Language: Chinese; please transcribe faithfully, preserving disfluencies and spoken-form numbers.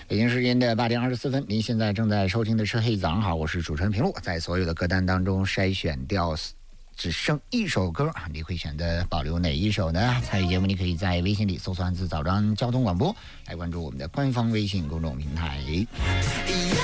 北京时间的八点二十四分，您现在正在收听的是《嘿早上好》，我是主持人平路，在所有的歌单当中筛选掉只剩一首歌啊，你会选择保留哪一首呢？参与节目，你可以在微信里搜索汉字“早上交通广播”，来关注我们的官方微信公众平台。